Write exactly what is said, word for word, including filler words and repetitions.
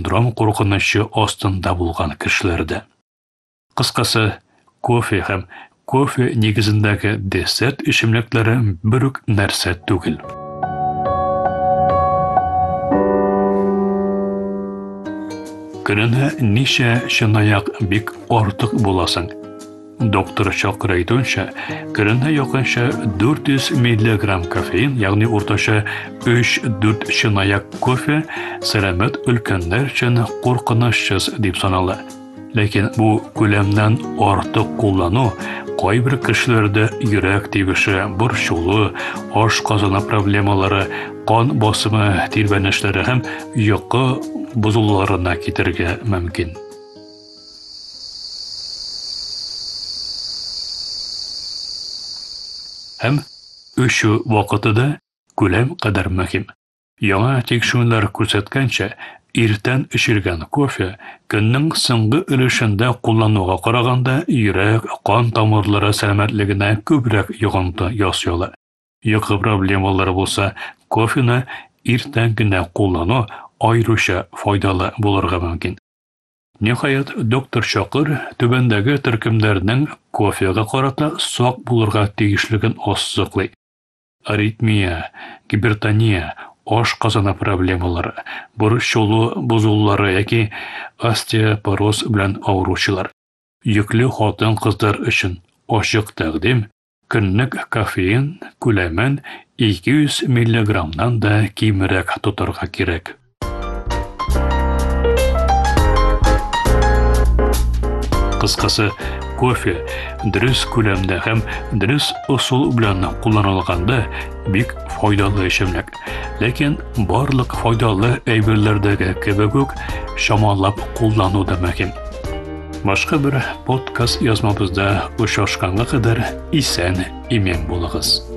синдром куркынышы астында булган кешеләрдә. Кыскасы, кофе һәм кофе нигезендәге десерт эчемлекләре бер үк нәрсә түгел. Көненә ничә чынаяк бик артык буласың. Доктор Чакыр әйтүенчә, көненә якынча дүрт йөз миллиграмм кофеин, ягъни уртача өч-дүрт чынаяк кофе сәламәт өлкәннәр өчен куркынычсыз дип санала. Ләкин бу күләмнән артык куллану кайбер кешеләрдә йөрәк тибеше, борчулу, ашказаны проблемалары, кан басымы тирбәнешләре һәм йокы бозулуларына китергә мөмкин. Һәм эчү вакытында күләм кадәр мөһим. Яңа тикшерүләр күрсәткәнчә, иртән эчелгән кофе көннең соңгы өлешендә куллануга караганда йөрәк, кан тамырлары сәламәтлегенә күбрәк йогынты ясыйлар. Йокы проблемалары булса, кофены иртән генә куллану аеруча файдалы булырга мөмкин. Ниһаять, доктор Чакыр түбәндәге төркемнәрнең кофега карата сак булырга тиешлеген ассыклый. Аритмия, гипертония, ашказаны проблемалары, борчулу бозулулары яки остеопороз белән авыручылар. Йөкле хатын-кызлар өчен ачык тәкъдим көнлек кофеин күләмен ике йөз миллиграммнан да кимрәк тотарга кирәк. Кыскасы, кофе дөрес күләмдә һәм дөрес усул белән кулланылганда бик файдалы эчемлек. Ләкин барлык файдалы әйберләрдәге кебек үк шамалап куллану да мөһим. Башка бер подкаст язмабызда очрашканга кадәр исән имән булыгыз.